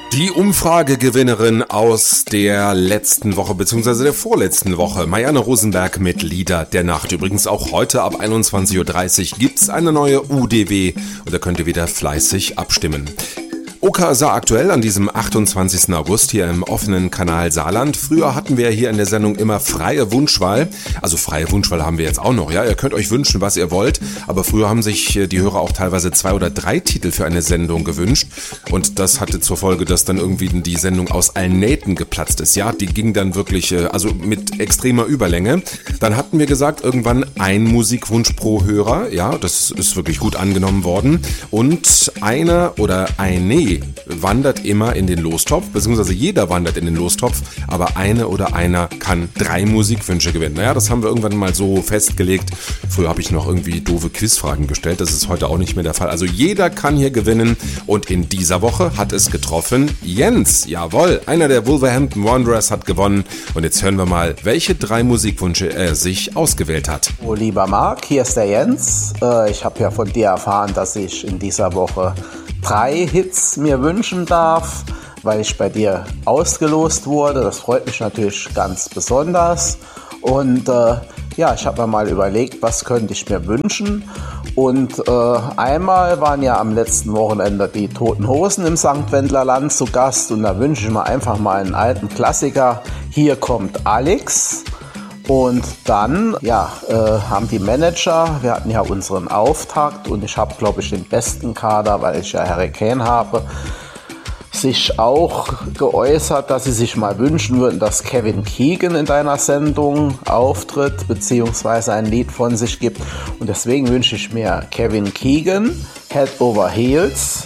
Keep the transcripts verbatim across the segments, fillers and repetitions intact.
Die Umfragegewinnerin aus der letzten Woche bzw. der vorletzten Woche, Marianne Rosenberg mit Lieder der Nacht. Übrigens auch heute ab einundzwanzig Uhr dreißig gibt's eine neue U D W und da könnt ihr wieder fleißig abstimmen. Oka sah aktuell an diesem achtundzwanzigsten August hier im offenen Kanal Saarland. Früher hatten wir hier in der Sendung immer freie Wunschwahl. Also freie Wunschwahl haben wir jetzt auch noch, ja. Ihr könnt euch wünschen, was ihr wollt. Aber früher haben sich die Hörer auch teilweise zwei oder drei Titel für eine Sendung gewünscht. Und das hatte zur Folge, dass dann irgendwie die Sendung aus allen Nähten geplatzt ist. Ja, die ging dann wirklich, also mit extremer Überlänge. Dann hatten wir gesagt, irgendwann ein Musikwunsch pro Hörer. Ja, das ist wirklich gut angenommen worden. Und einer oder eine wandert immer in den Lostopf, beziehungsweise jeder wandert in den Lostopf, aber eine oder einer kann drei Musikwünsche gewinnen. Naja, das haben wir irgendwann mal so festgelegt. Früher habe ich noch irgendwie doofe Quizfragen gestellt, das ist heute auch nicht mehr der Fall. Also jeder kann hier gewinnen und in dieser Woche hat es getroffen Jens. Jawohl, einer der Wolverhampton Wanderers hat gewonnen und jetzt hören wir mal, welche drei Musikwünsche er sich ausgewählt hat. Oh, lieber Marc, hier ist der Jens. Ich habe ja von dir erfahren, dass ich in dieser Woche drei Hits mir wünschen darf, weil ich bei dir ausgelost wurde. Das freut mich natürlich ganz besonders. Und äh, ja, ich habe mir mal überlegt, was könnte ich mir wünschen. Und äh, einmal waren ja am letzten Wochenende die Toten Hosen im Sankt Wendler Land zu Gast. Und da wünsche ich mir einfach mal einen alten Klassiker. Hier kommt Alex. Und dann, ja, äh, haben die Manager, wir hatten ja unseren Auftakt und ich habe, glaube ich, den besten Kader, weil ich ja Harry Kane habe, sich auch geäußert, dass sie sich mal wünschen würden, dass Kevin Keegan in deiner Sendung auftritt, beziehungsweise ein Lied von sich gibt. Und deswegen wünsche ich mir Kevin Keegan, Head Over Heels.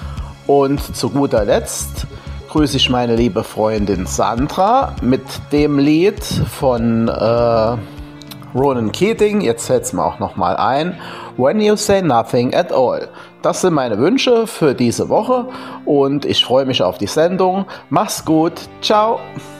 Und zu guter Letzt grüße ich meine liebe Freundin Sandra mit dem Lied von äh, Ronan Keating. Jetzt fällt es mir auch nochmal ein. When You Say Nothing at All. Das sind meine Wünsche für diese Woche und ich freue mich auf die Sendung. Mach's gut. Ciao.